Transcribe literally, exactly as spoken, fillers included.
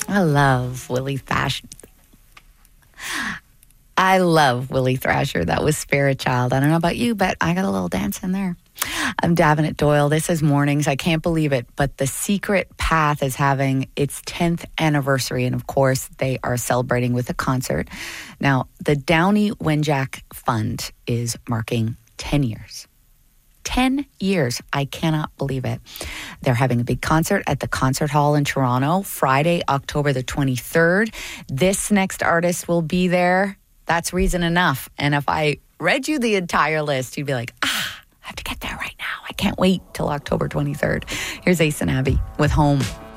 I love Willie Thrasher. I love Willie Thrasher. That was Spirit Child. I don't know about you, but I got a little dance in there. I'm Davenant Doyle. This is Mornings. I can't believe it, but The Secret Path is having its tenth anniversary. And of course, they are celebrating with a concert. Now, the Downey Wenjack Fund is marking ten years. ten years. I cannot believe it. They're having a big concert at the Concert Hall in Toronto, Friday, October the twenty-third. This next artist will be there. That's reason enough. And if I read you the entire list, you'd be like, ah, I have to get there right now. I can't wait till October twenty-third. Here's Ace and Abby with Home.